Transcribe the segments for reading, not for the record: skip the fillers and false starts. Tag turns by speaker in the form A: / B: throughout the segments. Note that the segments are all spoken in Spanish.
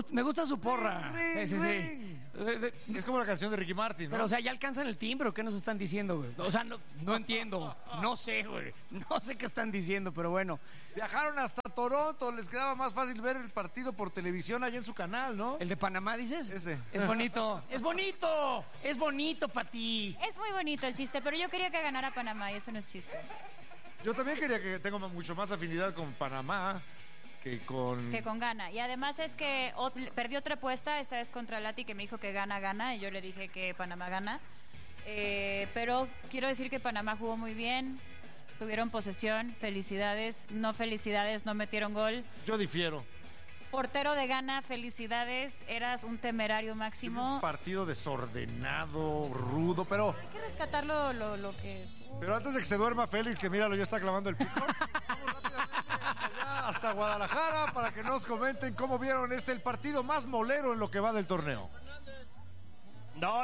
A: Me gusta su porra. Sí.
B: Es como la canción de Ricky Martin, ¿no?
A: Pero, o sea, ya alcanzan el timbre. ¿Qué nos están diciendo, güey? O sea, no entiendo. No sé, güey. No sé qué están diciendo, pero bueno.
B: Viajaron hasta Toronto. Les quedaba más fácil ver el partido por televisión allá en su canal, ¿no?
A: ¿El de Panamá, dices?
B: Ese.
A: Es bonito. Es bonito. Es bonito para ti.
C: Es muy bonito el chiste, pero yo quería que ganara Panamá y eso no es chiste.
B: Yo también quería que tenga mucho más afinidad con Panamá que con
C: Ghana. Y además es que perdí otra apuesta, esta vez contra Lati, que me dijo que gana, y yo le dije que Panamá gana. Pero quiero decir que Panamá jugó muy bien, tuvieron posesión, felicidades, no metieron gol.
B: Yo difiero.
C: Portero de Ghana, felicidades, eras un temerario máximo.
B: Un partido desordenado, rudo, pero...
C: Hay que rescatar lo que...
B: Pero antes de que se duerma Félix, que míralo, ya está clavando el pico, vamos rápidamente hasta Guadalajara para que nos comenten cómo vieron el partido más molero en lo que va del torneo.
D: No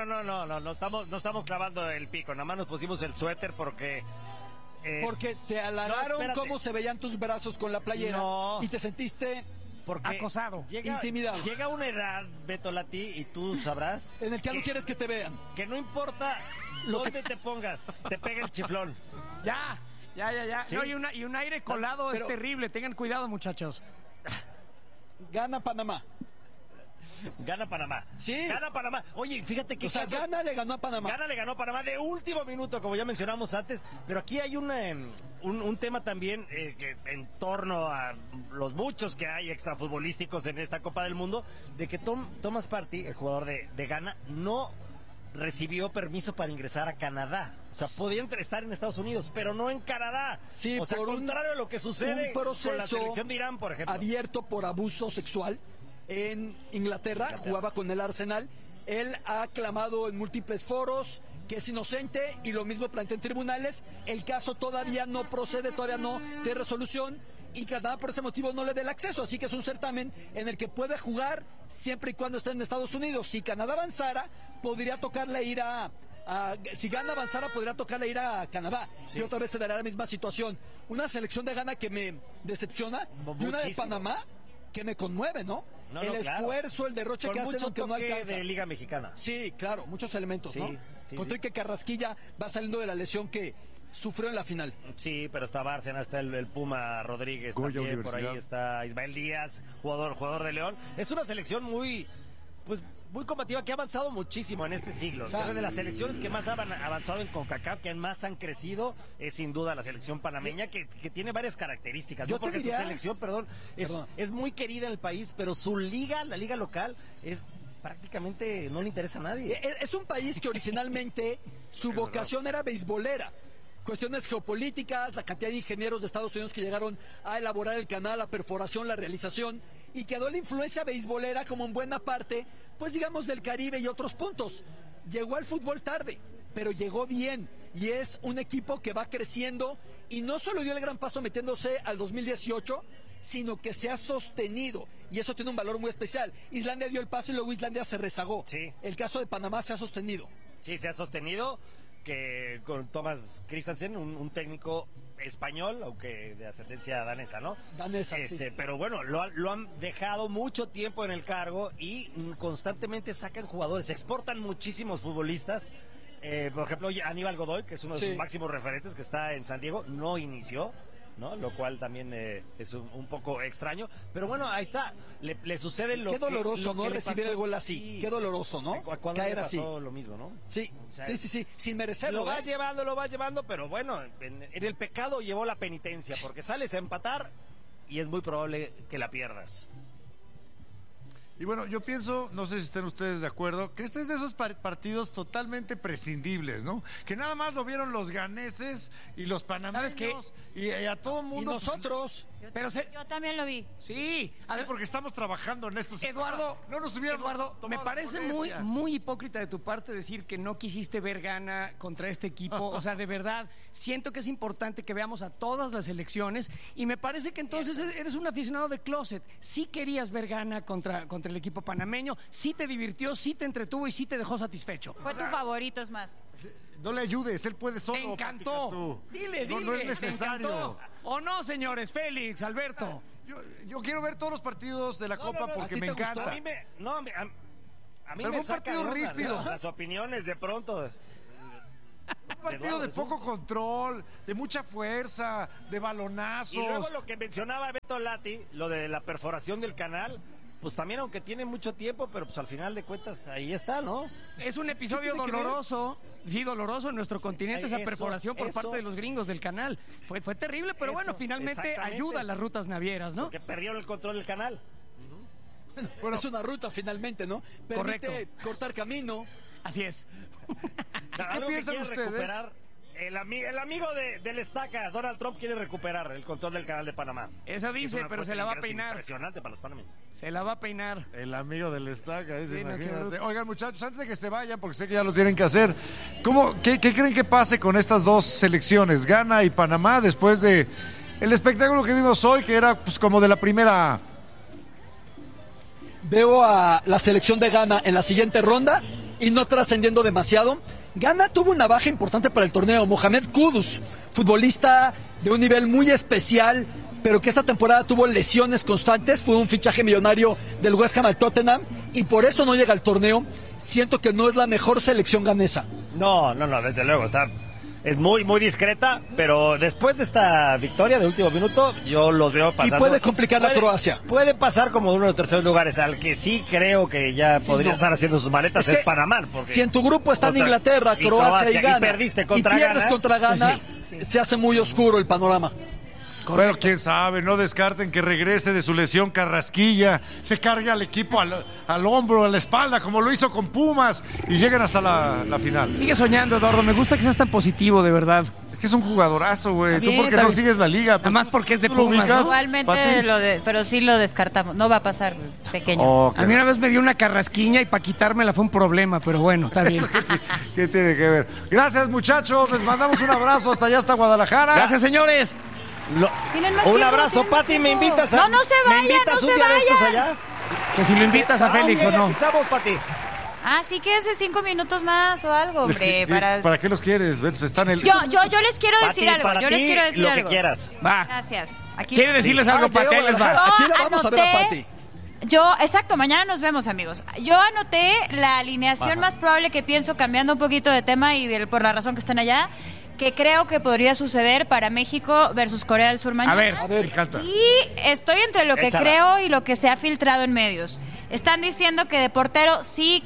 D: estamos clavando el pico, nada más nos pusimos el suéter porque...
E: porque te halagaron cómo se veían tus brazos con la playera y te sentiste...
D: Porque
A: acosado,
E: intimidado.
D: Llega una edad, Beto Lati, y tú sabrás...
E: en el que no quieres que te vean.
D: Que no importa dónde te pongas, te pega el chiflón.
A: Ya.
D: ¿Sí?
A: No, y un aire colado es terrible. Tengan cuidado, muchachos.
E: Gana Panamá.
D: Gana Panamá.
E: Sí.
D: Gana Panamá. Oye, fíjate que...
E: O sea, Ghana le ganó a Panamá.
D: Ghana le ganó a Panamá de último minuto, como ya mencionamos antes. Pero aquí hay un tema también que en torno a los muchos que hay extrafutbolísticos en esta Copa del Mundo, de que Thomas Partey, el jugador de Ghana, no recibió permiso para ingresar a Canadá. O sea, podían estar en Estados Unidos, pero no en Canadá.
E: Sí,
D: o sea,
E: por
D: contrario a lo que sucede con la selección de Irán, por ejemplo.
E: Abierto por abuso sexual en Inglaterra, jugaba con el Arsenal. Él ha clamado en múltiples foros que es inocente y lo mismo plantea en tribunales. El caso todavía no procede, todavía no de resolución, y Canadá por ese motivo no le dé el acceso, así que es un certamen en el que puede jugar siempre y cuando esté en Estados Unidos. Si Canadá avanzara, podría tocarle ir si Ghana avanzara, podría tocarle ir a Canadá. Sí. Y otra vez se dará la misma situación. Una selección de Ghana que me decepciona, y una de Panamá que me conmueve, ¿no? El esfuerzo, el derroche que hacen, aunque no alcanza.
D: De Liga Mexicana.
E: Sí, claro, muchos elementos,
D: sí,
E: ¿no?
D: Sí,
E: con todo y que Carrasquilla va saliendo de la lesión que sufrió en la final.
D: Sí, pero está Bárcena, está el Puma Rodríguez también, por ahí está Ismael Díaz, jugador de León. Es una selección muy combativa, que ha avanzado muchísimo en este siglo. Una de las selecciones que más han avanzado en CONCACAF, que más han crecido, es sin duda la selección panameña, que tiene varias características.
E: Yo
D: porque
E: diría,
D: su selección, es muy querida en el país, pero su liga, la liga local, es prácticamente no le interesa a nadie.
E: Es un país que originalmente su vocación era beisbolera. Cuestiones geopolíticas, la cantidad de ingenieros de Estados Unidos que llegaron a elaborar el canal, la perforación, la realización, y quedó la influencia beisbolera como en buena parte, pues digamos, del Caribe y otros puntos. Llegó al fútbol tarde, pero llegó bien, y es un equipo que va creciendo, y no solo dio el gran paso metiéndose al 2018, sino que se ha sostenido, y eso tiene un valor muy especial. Islandia dio el paso y luego Islandia se rezagó.
D: Sí.
E: El caso de Panamá se ha sostenido.
D: Sí, se ha sostenido, que con Thomas Christensen, un técnico español, aunque de ascendencia danesa, ¿no?
E: Danesa, sí.
D: Pero bueno, lo han dejado mucho tiempo en el cargo y constantemente sacan jugadores, exportan muchísimos futbolistas. Por ejemplo, Aníbal Godoy, que es uno de sus máximos referentes, que está en San Diego, no inició, ¿no? Lo cual también es un poco extraño, pero bueno, ahí está, le sucede lo que...
E: Qué doloroso, ¿no?
D: Que
E: recibir el gol así, sí. Qué doloroso, ¿no?
D: Caer así. Lo mismo, ¿no?
E: Sí, o sea, sí, sin merecerlo.
D: Lo va llevando, pero bueno, en el pecado llevó la penitencia, porque sales a empatar y es muy probable que la pierdas.
B: Y bueno, yo pienso, no sé si estén ustedes de acuerdo, que este es de esos partidos totalmente prescindibles, ¿no? Que nada más lo vieron los ganeses y los panameños. ¿Sabes qué? Y a todo mundo.
E: Y nosotros.
C: Yo también lo vi.
A: Sí.
B: Porque estamos trabajando en estos.
A: Eduardo,
B: Eduardo,
A: me parece muy hipócrita de tu parte decir que no quisiste ver Ghana contra este equipo. O sea, de verdad, siento que es importante que veamos a todas las selecciones, y me parece que entonces eres un aficionado de closet. Sí querías ver Ghana contra el equipo panameño, sí te divirtió, sí te entretuvo y sí te dejó satisfecho.
C: Fue tu favorito, es más.
B: No le ayudes, él puede solo.
A: Te encantó. Dile.
B: No es necesario.
A: ¿O no, señores? Félix, Alberto.
B: Yo quiero ver todos los partidos de la Copa porque me encanta.
D: A mí me
B: Pero fue un
D: saca
B: partido
D: de onda,
B: ríspido.
D: ¿no? Las opiniones de pronto.
B: Un partido de poco control, de mucha fuerza, de balonazos.
D: Y luego lo que mencionaba Beto Lati, lo de la perforación del canal, pues también aunque tiene mucho tiempo, pero pues al final de cuentas ahí está, ¿no?
A: Es un episodio doloroso, doloroso en nuestro continente, esa perforación por parte de los gringos del canal. Fue terrible, pero bueno, finalmente ayuda a las rutas navieras, ¿no?
D: Porque perdieron el control del canal.
E: Bueno, es una ruta finalmente, ¿no? Permite cortar camino.
A: Así es.
B: ¿Qué piensan ustedes?
D: El amigo del Estaca, Donald Trump, quiere recuperar el control del canal de Panamá.
A: Eso dice, pero se la va a peinar.
D: Impresionante para los panameños.
A: Se la va a peinar.
B: El amigo del Estaca, dice,
A: Sí,
B: imagínate. Oigan, muchachos, antes de que se vayan, porque sé que ya lo tienen que hacer, ¿qué creen que pase con estas dos selecciones, Ghana y Panamá, después de el espectáculo que vimos hoy, que era pues como de la primera?
E: Veo a la selección de Ghana en la siguiente ronda y no trascendiendo demasiado. Ghana tuvo una baja importante para el torneo. Mohamed Kudus, futbolista de un nivel muy especial, pero que esta temporada tuvo lesiones constantes. Fue un fichaje millonario del West Ham al Tottenham y por eso no llega al torneo. Siento que no es la mejor selección ganesa.
D: No, desde luego. Es muy, muy discreta, pero después de esta victoria de último minuto, yo los veo pasando.
E: Y puede complicar a Croacia.
D: Puede pasar como uno de los terceros lugares. Al que sí creo que ya podría estar haciendo sus maletas es Panamá.
E: Si en tu grupo están Inglaterra, Croacia y Ghana,
D: y perdiste contra
E: pierdes
D: Ghana,
E: contra Ghana, se hace muy oscuro el panorama.
B: Bueno, quién sabe, no descarten que regrese de su lesión Carrasquilla, se cargue al equipo al hombro, a la espalda, como lo hizo con Pumas, y lleguen hasta la final.
A: Sigue soñando, Eduardo, me gusta que seas tan positivo, de verdad.
B: Es que es un jugadorazo, güey. ¿Tú por qué no
A: bien.
B: sigues la liga?
A: Además porque es de
B: ¿Tú lo
A: Pumas,
B: ubicas,
A: ¿no?
C: Igualmente, pero sí lo descartamos. No va a pasar, pequeño.
B: Oh,
A: A mí una vez me dio una carrasquiña y para quitármela fue un problema, pero bueno, está bien.
B: ¿Qué tiene que ver? Gracias, muchachos. Les mandamos un abrazo hasta allá, hasta Guadalajara.
A: Gracias, señores.
D: Un abrazo, Pati. ¿Me invitas a
C: No se vaya,
D: ¿Me invitas
C: no
D: un
C: se
D: día de estos
C: vaya.
D: allá?
A: Que si lo invitas a Félix o no.
D: Aquí estamos, Pati.
C: Ah, sí, quédense 5 minutos más o algo, hombre.
B: ¿Para qué los quieres? ¿Ves? Están
C: Yo les quiero decir algo.
D: Para
C: Yo les
D: ti,
C: quiero decir
D: lo
C: algo.
D: que quieras.
A: Va.
C: Gracias.
A: ¿Quiere decirles algo para que les va?
E: Aquí la vamos a ver a Pati.
C: Exacto, mañana nos vemos, amigos. Yo anoté la alineación más probable que pienso, cambiando un poquito de tema y por la razón que están allá, que creo que podría suceder para México versus Corea del Sur mañana.
A: A ver, canta.
C: Y estoy entre lo que
D: Échala.
C: creo y lo que se ha filtrado en medios. Están diciendo que de portero sí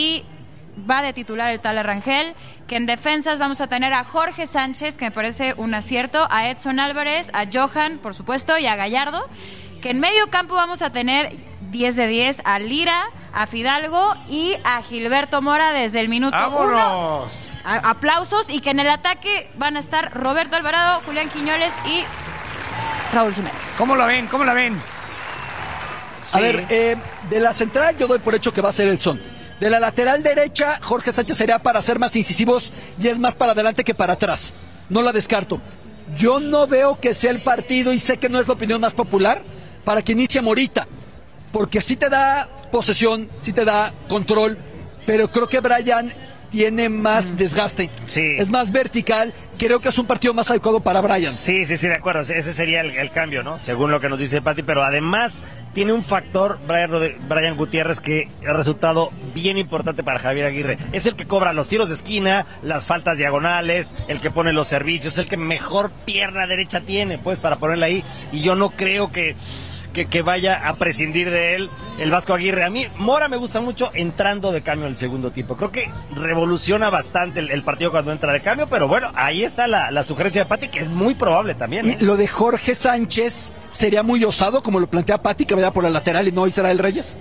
C: va de titular el tal Rangel, que en defensas vamos a tener a Jorge Sánchez, que me parece un acierto, a Edson Álvarez, a Johan, por supuesto, y a Gallardo, que en medio campo vamos a tener 10 de 10 a Lira, a Fidalgo y a Gilberto Mora desde el minuto 1.
B: ¡Vámonos!
C: Aplausos, y que en el ataque van a estar Roberto Alvarado, Julián Quiñones y Raúl Jiménez.
A: ¿Cómo la ven? ¿Cómo la ven?
E: A ver, de la central yo doy por hecho que va a ser Edson. De la lateral derecha, Jorge Sánchez sería para ser más incisivos y es más para adelante que para atrás. No la descarto. Yo no veo que sea el partido, y sé que no es la opinión más popular, para que inicie Morita. Porque sí te da posesión, sí te da control, pero creo que Brian tiene más desgaste.
D: Sí.
E: Es más vertical. Creo que es un partido más adecuado para Brian.
D: Sí, de acuerdo. Ese sería el cambio, ¿no? Según lo que nos dice Pati, pero además tiene un factor Brian Gutiérrez que ha resultado bien importante para Javier Aguirre. Es el que cobra los tiros de esquina, las faltas diagonales, el que pone los servicios, el que mejor pierna derecha tiene, pues, para ponerla ahí. Y yo no creo que vaya a prescindir de él el Vasco Aguirre. A mí Mora me gusta mucho entrando de cambio en el segundo tiempo. Creo que revoluciona bastante el partido cuando entra de cambio, pero bueno, ahí está la sugerencia de Pati, que es muy probable también.
E: Y lo de Jorge Sánchez sería muy osado, como lo plantea Pati, que vaya por la lateral y no Israel Reyes.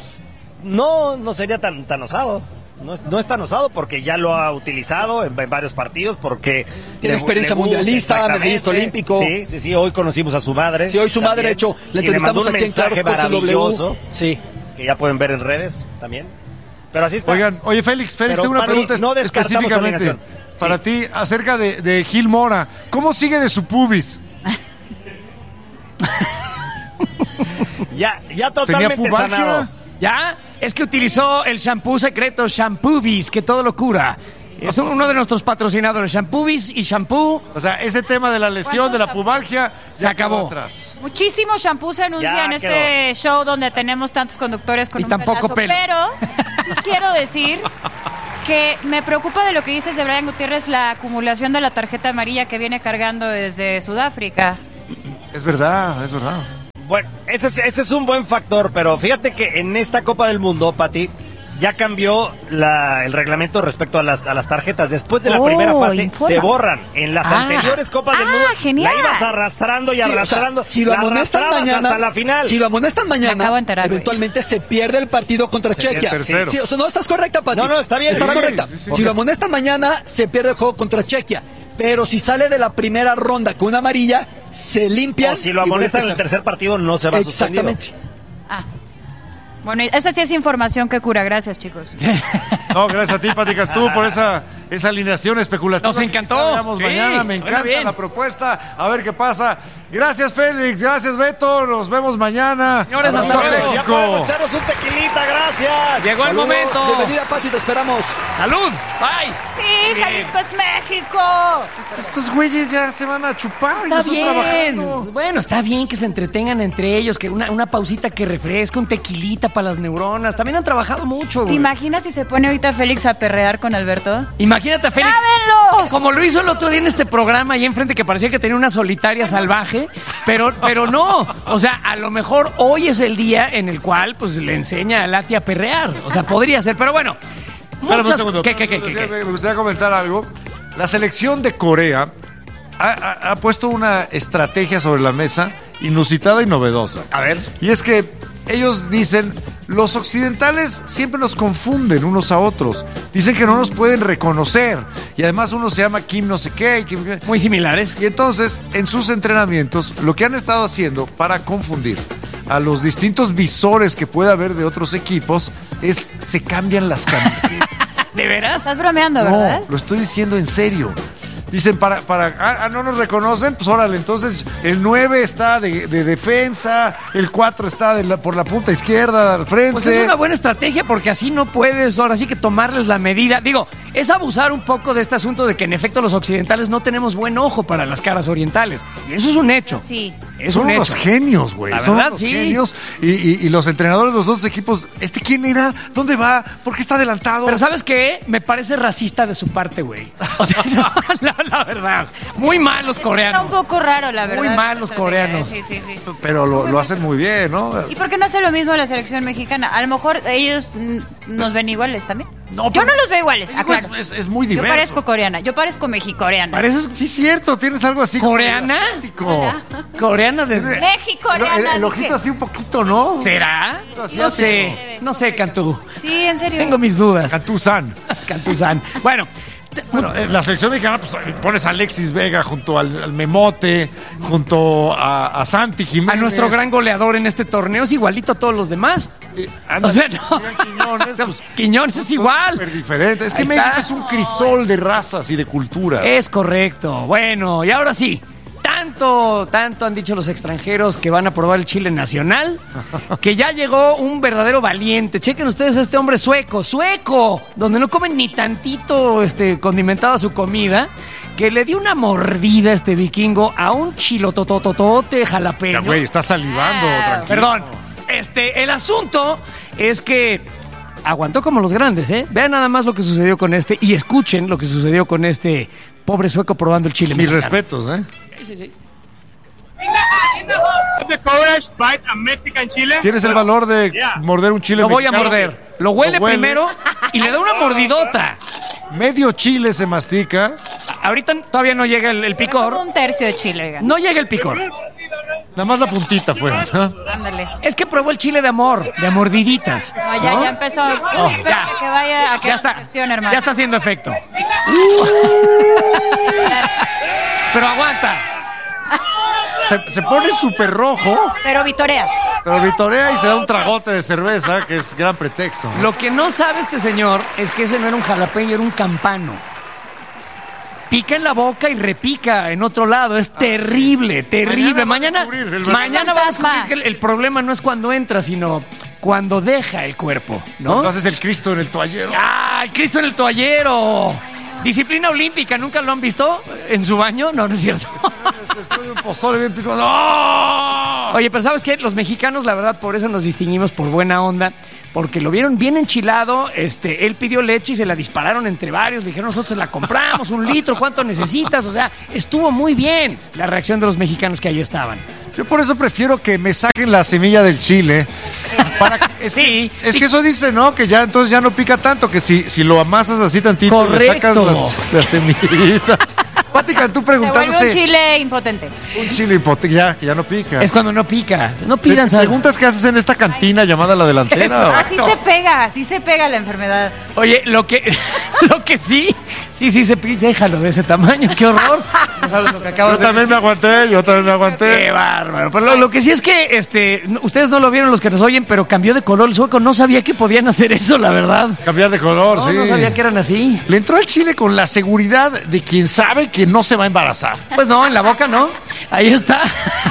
D: No sería tan osado. No es tan osado porque ya lo ha utilizado en varios partidos, porque
E: tiene experiencia mundialista, medallista olímpico.
D: Sí, hoy conocimos a su madre.
E: Sí, hoy su madre, de hecho, le entrevistamos aquí en Claro Sports
D: maravilloso,
E: sí,
D: que ya pueden ver en redes también. Pero así está.
B: Oigan, oye Félix,
D: Pero,
B: tengo una pregunta
D: no
B: específicamente para ti acerca de Gil Mora. ¿Cómo sigue de su pubis?
D: ya totalmente sanado.
A: ¿Ya? Es que utilizó el shampoo secreto Shampoobis, que todo lo cura. Es uno de nuestros patrocinadores, Shampoobis y Shampoo.
B: O sea, ese tema de la lesión, de la pubalgia,
A: se acabó.
B: Atrás.
C: Muchísimo shampoo se anuncia en este show donde tenemos tantos conductores con
A: y
C: un
A: tampoco
C: pelazo,
A: pelo.
C: pero sí quiero decir que me preocupa de lo que dices de Brian Gutiérrez, la acumulación de la tarjeta amarilla que viene cargando desde Sudáfrica.
B: Es verdad, es verdad.
D: Bueno, ese es un buen factor, pero fíjate que en esta Copa del Mundo, Pati, ya cambió el reglamento respecto a las tarjetas. Después de la primera fase se borran. En las anteriores Copas del Mundo
C: genial.
D: la ibas arrastrando y arrastrando.
E: Si lo amonestan mañana,
D: hasta la final.
E: Si lo amonestan mañana,
C: acabo de enterar,
E: eventualmente se pierde el partido contra Chequia.
B: tercero.
E: Sí, o sea, no estás correcta, Pati.
D: No, está bien.
E: Estás
D: está
E: correcta.
D: bien.
B: Sí.
E: Si lo amonestan mañana, se pierde el juego contra Chequia. Pero si sale de la primera ronda con una amarilla, se limpia.
D: O si lo amonestan en el tercer partido, no se va suspendido.
E: Exactamente.
C: Bueno, esa sí es información que cura. Gracias, chicos.
B: No, gracias a ti, Pati Cantú, por esa alineación especulativa.
A: Nos encantó.
B: Que veamos
A: Sí,
B: mañana. Me
A: suena
B: encanta
A: bien.
B: la propuesta. A ver qué pasa. Gracias, Félix. Gracias, Beto. Nos vemos mañana.
A: Señores, hasta
B: Abrazo,
A: luego.
D: Ya
B: México.
D: podemos echarnos un tequilita, gracias.
A: Llegó el
E: Saludos,
A: momento.
E: Bienvenida, Pati, te esperamos.
A: ¡Salud! ¡Bye!
C: Sí, Jalisco es México.
B: Estos güeyes ya se van a chupar. y
A: Está
B: nosotros
A: bien.
B: trabajando.
A: Bueno, está bien que se entretengan entre ellos, que una pausita que refresca, un tequilita para las neuronas. También han trabajado mucho,
C: ¿Te
A: güey.
C: imaginas si se pone ahorita Félix a perrear con Alberto?
A: Imagínate a Félix.
C: ¡Lávenlos!
A: Como lo hizo el otro día en este programa, ahí enfrente, que parecía que tenía una solitaria salvaje, pero no. O sea, a lo mejor hoy es el día en el cual pues le enseña a Lati a perrear. O sea, podría ser, pero bueno.
B: Espérame un
A: Muchas...
B: segundo.
A: ¿Qué?
B: Me gustaría comentar algo. La selección de Corea ha puesto una estrategia sobre la mesa inusitada y novedosa.
A: A ver.
B: Y es que ellos dicen, los occidentales siempre nos confunden unos a otros. Dicen que no nos pueden reconocer. Y además uno se llama Kim no sé qué.
A: Muy similares.
B: Y entonces, en sus entrenamientos, lo que han estado haciendo para confundir a los distintos visores que pueda haber de otros equipos es se cambian las camisetas.
A: ¿De veras?
C: Estás bromeando, ¿verdad?
B: No, lo estoy diciendo en serio. Dicen, no nos reconocen, pues órale, entonces el 9 está de defensa, el 4 está por la punta izquierda al frente.
A: Pues es una buena estrategia porque así no puedes ahora sí que tomarles la medida. Digo, es abusar un poco de este asunto de que en efecto los occidentales no tenemos buen ojo para las caras orientales. Y eso es un hecho.
C: Sí.
A: Es
B: Son
A: un
B: unos
A: hecho.
B: genios, güey.
A: La
B: Son
A: verdad,
B: unos
A: sí.
B: genios. Y los entrenadores de los dos equipos, ¿quién era? ¿Dónde va? ¿Por qué está adelantado?
A: Pero ¿sabes qué? Me parece racista de su parte, güey. O sea, la verdad. Muy mal los coreanos.
C: Está un poco raro, la verdad.
A: Muy mal los coreanos.
C: Sí.
B: Pero lo hacen muy bien, ¿no?
C: ¿Y por qué no hace lo mismo la selección mexicana? A lo mejor ellos nos ven iguales también.
B: No,
C: Yo
B: pero-
C: no los veo iguales,
B: México
C: aclaro.
B: es muy
C: Yo
B: diverso.
C: parezco coreana, yo parezco mexicoreana.
A: ¿Pareces
B: Sí, cierto, tienes algo así. como
A: coreana?
B: asiático.
A: Coreana de...
C: Mexicoreana.
B: El ojito
C: dije.
B: así un poquito, ¿no?
A: ¿Será? No sé, Cantú.
C: Sí, en serio.
A: Tengo mis dudas.
B: Cantuzán.
A: Cantuzán. Bueno,
B: Bueno, en la selección mexicana pues, pones a Alexis Vega junto al Memote, junto a Santi Jiménez.
A: a nuestro gran goleador en este torneo es igualito a todos los demás. O sea, no.
B: Quiñones, pues,
A: Quiñones es igual.
B: súper diferente. Es que
A: Ahí
B: México
A: está.
B: es un crisol de razas y de culturas.
A: Es correcto. Bueno, y ahora sí. Tanto han dicho los extranjeros que van a probar el chile nacional, que ya llegó un verdadero valiente. Chequen ustedes a este hombre sueco, donde no comen ni tantito condimentada su comida, que le dio una mordida este vikingo a un chilotototote jalapeño.
B: Ya, güey, está salivando, tranquilo.
A: Perdón. El asunto es que aguantó como los grandes, ¿eh? Vean nada más lo que sucedió con y escuchen lo que sucedió con este pobre sueco probando el chile
B: Mis
A: mexicano.
B: respetos, ¿eh?
A: Sí.
F: The courage bite a Mexican chile.
B: ¿Tienes el valor de
F: Yeah.
B: morder un chile
A: Lo voy a
B: mexicano?
A: morder. Lo huele primero y le da una mordidota.
B: Medio chile se mastica.
A: Ahorita todavía no llega el
C: Como
A: picor.
C: un tercio de chile, oigan.
A: No llega el picor.
B: Nada más la puntita fue. ¿no?
C: Ándale.
A: Es que probó el chile de amor, de mordiditas.
C: No, ya empezó.
A: Oh,
C: Espérate
A: ya.
C: que vaya a que
A: Ya
C: haga
A: está.
C: gestión, hermano.
A: Ya está haciendo efecto. Pero aguanta.
B: Se pone súper rojo,
C: Pero vitorea.
B: pero vitorea y se da un tragote de cerveza, que es gran pretexto. ¿no?
A: Lo que no sabe este señor es que ese no era un jalapeño, era un campano. Pica en la boca y repica en otro lado. Es terrible. Mañana
B: vamos a descubrir
A: vamos a
C: fantasma.
A: descubrir que el problema no es cuando entra, sino cuando deja el cuerpo, ¿no?
B: Cuando haces el Cristo en el toallero.
A: ¡Ah, el Cristo en el toallero! Disciplina olímpica, ¿nunca lo han visto en su baño? No, no es cierto.
B: Después de un pozole bien picado. ¡Oh!
A: Oye, pero ¿sabes qué? Los mexicanos, la verdad, por eso nos distinguimos por buena onda, porque lo vieron bien enchilado, él pidió leche y se la dispararon entre varios, le dijeron, nosotros la compramos, 1 litro, ¿cuánto necesitas? O sea, estuvo muy bien la reacción de los mexicanos que ahí estaban.
B: Yo por eso prefiero que me saquen la semilla del chile. Es que eso dice, ¿no? Que ya entonces ya no pica tanto, que si lo amasas así tantito,
A: correcto,
B: le sacas la semillita. Pati Cantú preguntándose.
C: Se vuelve un chile impotente.
B: Un chile impotente, que ya no pica.
A: Es cuando no pica. No pidan, ¿sabes?
B: Preguntas qué haces en esta cantina llamada La Delantera.
C: Así se pega la enfermedad.
A: Oye, lo que sí se pica, déjalo de ese tamaño, qué horror. No sabes lo que acabas
B: Yo también me aguanté.
A: Qué bárbaro. Pero lo que sí es que ustedes no lo vieron los que nos oyen, pero cambió de color el sueco. No sabía que podían hacer eso, la verdad.
B: Cambiar de color, sí.
A: No sabía que eran así.
B: Le entró al chile con la seguridad de quien sabe que no se va a embarazar.
A: Pues no, en la boca no. Ahí está.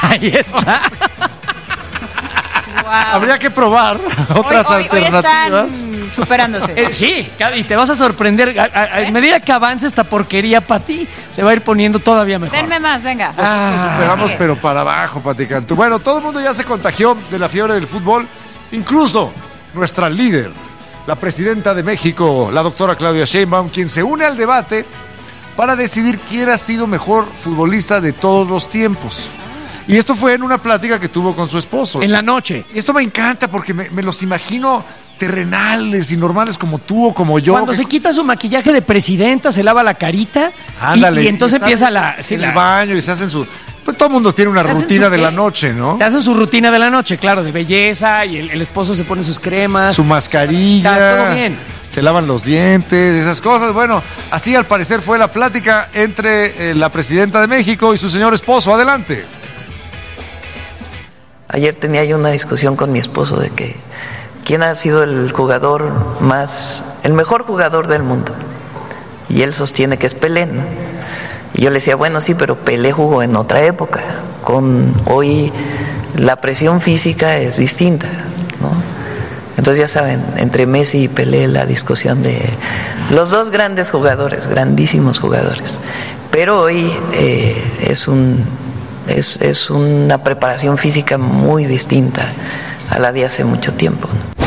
C: Wow.
B: Habría que probar otras alternativas.
C: Hoy están superándose.
A: Sí, y te vas a sorprender. A medida que avance esta porquería para ti, se va a ir poniendo todavía mejor.
C: Denme más, venga.
B: Nos superamos, pero para abajo, Pati Cantú. Bueno, todo el mundo ya se contagió de la fiebre del fútbol, incluso nuestra líder, la presidenta de México, la doctora Claudia Sheinbaum, quien se une al debate para decidir quién ha sido mejor futbolista de todos los tiempos. Y esto fue en una plática que tuvo con su esposo.
A: En la noche.
B: Y esto me encanta porque me los imagino terrenales y normales como tú o como yo.
A: Cuando se quita su maquillaje de presidenta, se lava la carita.
B: Ándale.
A: Y entonces empieza
B: el baño y se hacen su... Pues todo el mundo tiene una rutina de la noche, ¿no?
A: Se hacen su rutina de la noche, claro, de belleza, y el esposo se pone sus cremas.
B: Su mascarilla.
A: Está todo bien.
B: Se lavan los dientes, esas cosas. Bueno, así al parecer fue la plática entre la presidenta de México y su señor esposo. Adelante.
G: Ayer tenía yo una discusión con mi esposo de que quién ha sido el mejor jugador del mundo. Y él sostiene que es Pelé, ¿no? Y yo le decía, bueno, sí, pero Pelé jugó en otra época. Hoy la presión física es distinta, ¿no? Entonces ya saben, entre Messi y Pelé la discusión de los dos grandes jugadores, grandísimos jugadores. Pero hoy es una preparación física muy distinta a la de hace mucho tiempo, ¿no?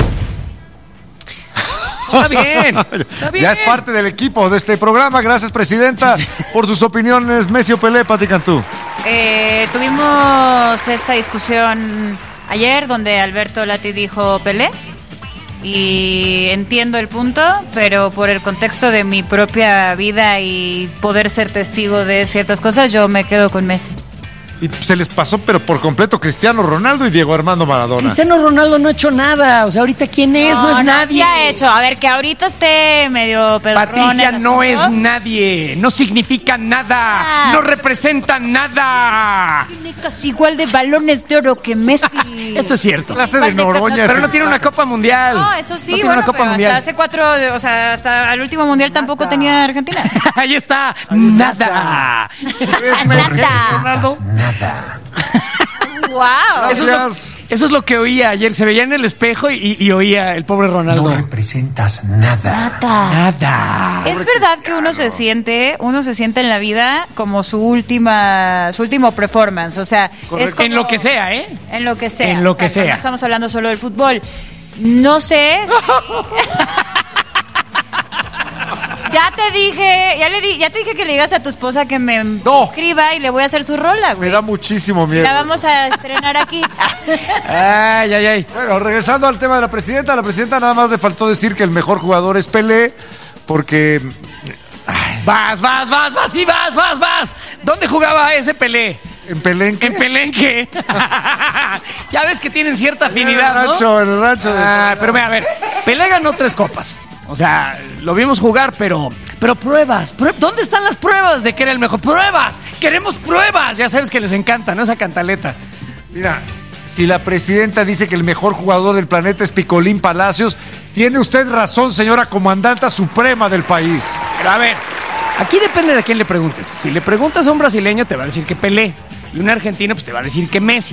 A: Está bien.
B: Ya es parte del equipo de este programa. Gracias, presidenta, por sus opiniones. Messi o Pelé, Pati Cantú.
C: Tuvimos esta discusión ayer donde Alberto Lati dijo Pelé. Y entiendo el punto, pero por el contexto de mi propia vida y poder ser testigo de ciertas cosas, yo me quedo con Messi.
B: Y se les pasó, pero por completo, Cristiano Ronaldo y Diego Armando Maradona.
A: Cristiano Ronaldo no ha hecho nada. O sea, ahorita, ¿quién es? No es nadie.
C: Sí ha hecho. A ver, que ahorita esté medio pedorrón.
A: Patricia no es nadie. No significa nada. No representa nada.
C: Tiene casi igual de balones de oro que Messi.
A: Esto es cierto.
B: Clase de Noroña.
A: Pero no tiene una Copa Mundial.
C: No, eso sí.
A: No tiene
C: bueno,
A: una Copa
C: pero
A: Mundial.
C: hasta hace 4, o sea, hasta el último Mundial tampoco tenía Argentina.
A: Ahí está. Nada.
C: Nada. Wow.
A: Eso es lo que oía ayer. Se veía en el espejo y oía el pobre Ronaldo.
H: No representas nada.
A: Nada.
C: Es verdad que uno se siente en la vida como su último performance. O sea, es como,
A: en lo que sea, ¿eh?
C: En lo que sea.
A: En lo que sea.
C: No estamos hablando solo del fútbol. No sé. Ya te dije que le digas a tu esposa que me escriba y le voy a hacer su rola, güey.
B: Me da muchísimo miedo.
C: La vamos a estrenar aquí.
A: Ay.
B: Bueno, regresando al tema de la presidenta nada más le faltó decir que el mejor jugador es Pelé, porque...
A: Vas. ¿Dónde jugaba ese Pelé?
B: ¿En Pelenque?
A: En Pelenque. Ya ves que tienen cierta afinidad, ¿no?
B: En el rancho.
A: Pero mira, a ver, Pelé ganó 3 copas. O sea, lo vimos jugar, pero pruebas. ¿Dónde están las pruebas de que era el mejor? ¡Pruebas! ¡Queremos pruebas! Ya sabes que les encanta, ¿no? Esa cantaleta.
B: Mira, si la presidenta dice que el mejor jugador del planeta es Picolín Palacios, tiene usted razón, señora comandanta suprema del país.
A: Pero a ver, aquí depende de quién le preguntes. Si le preguntas a un brasileño, te va a decir que Pelé. Y un argentino, pues te va a decir que Messi.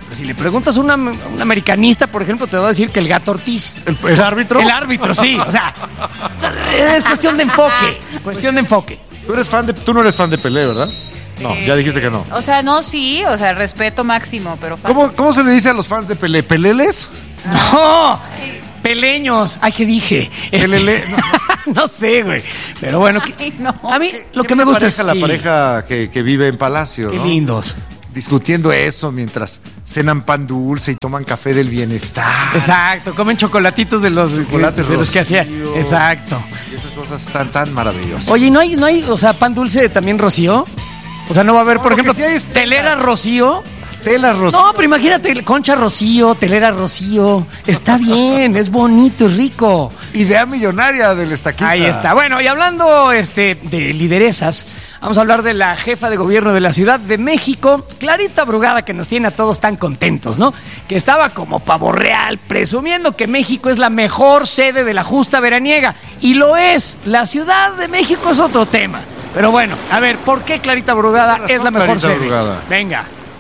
A: Pero si le preguntas a un americanista, por ejemplo, te va a decir que el Gato Ortiz.
B: ¿El árbitro?
A: El árbitro, sí. O sea, es cuestión de enfoque. Cuestión de enfoque.
B: Tú no eres fan de Pelé, ¿verdad? No, ya dijiste que no.
C: O sea, no, sí, o sea, respeto máximo, pero...
B: ¿Cómo se le dice a los fans de Pelé? ¿Peleles?
A: No, peleños. Ay, ¿qué dije?
B: Pelele.
A: No sé, güey. Pero bueno, a mí lo que me gusta es...
B: la pareja que vive en Palacio,
A: Qué
B: ¿no?
A: lindos.
B: Discutiendo eso mientras cenan pan dulce y toman café del bienestar.
A: Exacto, comen chocolatitos de los que hacía. Exacto.
B: Y esas cosas tan maravillosas.
A: Oye, ¿no hay, o sea, pan dulce también Rocío? O sea, no va a haber, por ejemplo,
B: sí hay
A: telera Rocío.
B: Telas Rocío.
A: No, pero imagínate, concha Rocío, telera Rocío. Está bien, es bonito y rico.
B: Idea millonaria del Estaquita.
A: Ahí está. Bueno, y hablando de lideresas, vamos a hablar de la jefa de gobierno de la Ciudad de México, Clarita Brugada, que nos tiene a todos tan contentos, ¿no? Que estaba como pavo real, presumiendo que México es la mejor sede de la justa veraniega. Y lo es. La Ciudad de México es otro tema. Pero bueno, a ver, ¿por qué Clarita Brugada es la mejor
B: Clarita
A: sede?
B: Brugada.
A: Venga.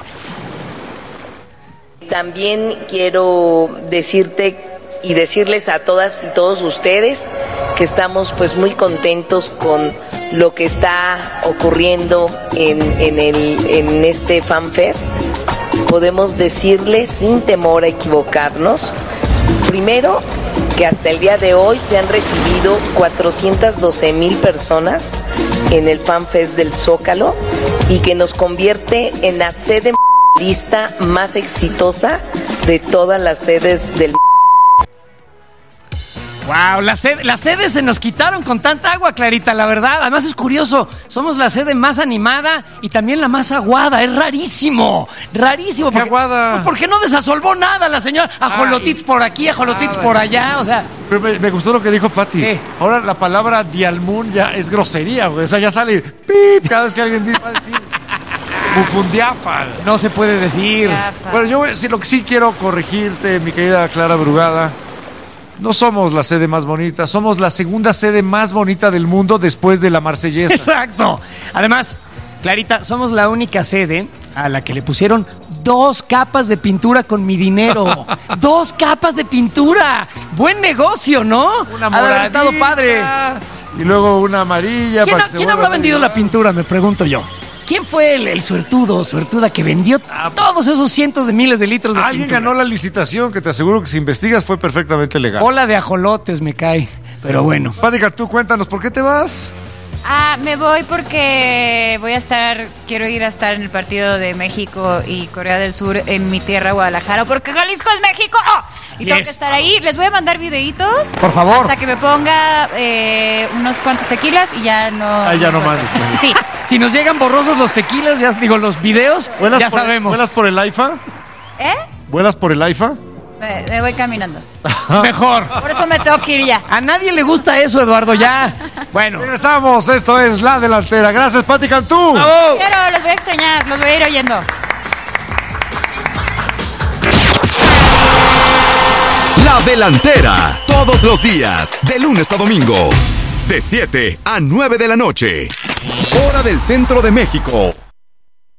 I: También quiero decirte y decirles a todas y todos ustedes que estamos pues muy contentos con lo que está ocurriendo en este FanFest. Podemos decirles sin temor a equivocarnos, primero, que hasta el día de hoy se han recibido 412,000 personas en el FanFest del Zócalo y que nos convierte en la sede lista más exitosa de todas las sedes del...
A: Wow, las sedes se nos quitaron con tanta agua, Clarita, la verdad. Además es curioso, somos la sede más animada y también la más aguada. Es rarísimo, rarísimo.
B: ¿Qué aguada?
A: Pues porque no desasolvó nada la señora. Ajolotits por aquí, ajolotits por allá, o sea...
B: Pero me gustó lo que dijo Pati.
A: ¿Qué?
B: Ahora la palabra dialmún ya es grosería, güey. O sea, ya sale pip cada vez que alguien va a decir bufundiafal.
A: No se puede decir.
B: Bueno, yo lo que sí quiero corregirte, mi querida Clara Brugada. No somos la sede más bonita, somos la segunda sede más bonita del mundo después de la Marsellesa.
A: Exacto. Además, Clarita, somos la única sede a la que le pusieron 2 capas de pintura con mi dinero. 2 capas de pintura. Buen negocio, ¿no?
B: Una
A: Ha de haber
B: moradita
A: estado padre.
B: y luego una amarilla.
A: ¿Quién habrá vendido la pintura? Me pregunto yo. ¿Quién fue el suertuda que vendió todos esos cientos de miles de litros de
B: Alguien
A: pintura?
B: ganó la licitación, que te aseguro que si investigas fue perfectamente legal.
A: Ola de ajolotes me cae, pero bueno.
B: Pática, tú cuéntanos, ¿por qué te vas?
C: Me voy porque quiero ir a estar en el partido de México y Corea del Sur en mi tierra, Guadalajara, porque Jalisco es México. Y tengo que estar ahí. Les voy a mandar videitos.
A: Por favor.
C: Hasta que me ponga unos cuantos tequilas y ya no...
B: Ahí ya no mandes.
C: Sí.
A: Si nos llegan borrosos los tequilas, los videos, ya sabemos.
B: ¿Vuelas por el AIFA? ¿Vuelas por el AIFA?
C: Me voy caminando.
A: Mejor.
C: Por eso me tengo que ir ya.
A: A nadie le gusta eso, Eduardo, ya. Bueno.
B: Regresamos, esto es La Delantera. Gracias, Pati Cantú.
C: Quiero, los voy a extrañar, los voy a ir oyendo.
J: La Delantera, todos los días, de lunes a domingo, de 7 a 9 de la noche, hora del centro de México.